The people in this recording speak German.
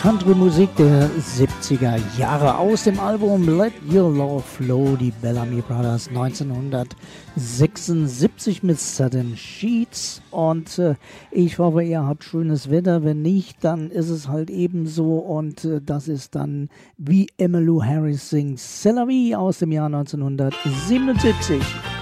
Country-Musik der 70er Jahre aus dem Album Let Your Love Flow, die Bellamy Brothers 1976 mit Satin Sheets. Und ich hoffe, ihr habt schönes Wetter. Wenn nicht, dann ist es halt eben so. Und das ist dann, wie Emmylou Harris singt, C'est la vie aus dem Jahr 1977.